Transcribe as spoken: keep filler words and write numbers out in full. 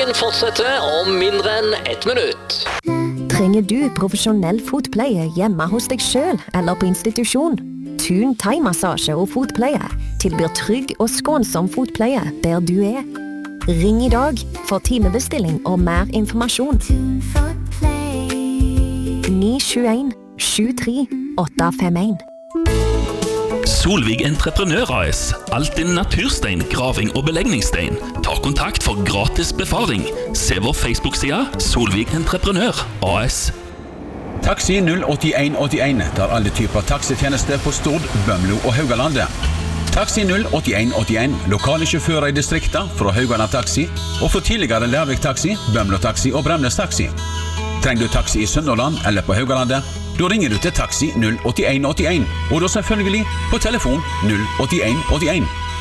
Musikken fortsetter om mindre enn ett minutt. Trenger du profesjonell fotpleie hjemme hos deg selv eller på institusjon? Thun thai-massasje og fotpleie tilbyr trygg og skånsom fotpleie der du er. Ring i dag for timebestilling og mer informasjon. ni sju en sju tre åtte fem en. Solvig Entreprenør A S. Alt din naturstein, graving og belegningsstein. Ta kontakt for gratis befaring. Se vår Facebook-side Solvig Entreprenør A S. Taxi null åtte en åtte en tar alle typer taxitjenester på Stord, Bømlo og Haugalandet. Taxi null åtte en åtte en, lokale sjåfører i distrikta fra Haugaland Taxi og for tidligere Lærvik Taxi, Bømlo Taxi og Bremnes Taxi. Trenger du taxi i Sunnhordland eller på Haugalandet, da ringer du til Taxi null åtte en åtte en, og da selvfølgelig på telefon null åtte en åtte en.